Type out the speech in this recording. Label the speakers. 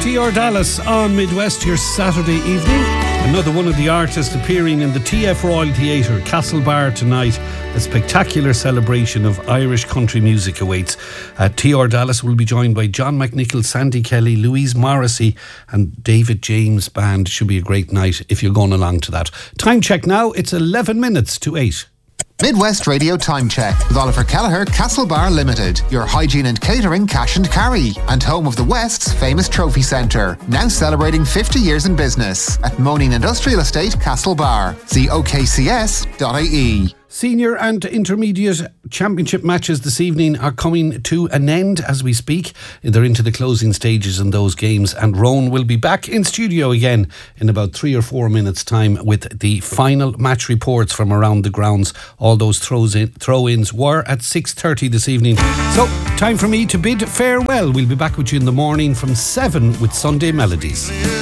Speaker 1: TR Dallas on Midwest here Saturday evening. Another one of the artists appearing in the TF Royal Theatre, Castlebar tonight. A spectacular celebration of Irish country music awaits. TR Dallas will be joined by John McNichol, Sandy Kelly, Louise Morrissey and David James Band. Should be a great night if you're going along to that. Time check now, it's 11 minutes to 8.
Speaker 2: Midwest Radio Time Check with Oliver Kelleher, Castlebar Limited, your hygiene and catering cash and carry, and home of the West's famous trophy centre, now celebrating 50 years in business at Moaning Industrial Estate, Castlebar. See okcs.ie.
Speaker 1: Senior and intermediate championship matches this evening are coming to an end as we speak. They're into the closing stages in those games, and Rowan will be back in studio again in about 3 or 4 minutes' time with the final match reports from around the grounds. All those throw-ins were at 6:30 this evening. So, time for me to bid farewell. We'll be back with you in the morning from 7 with Sunday Melodies.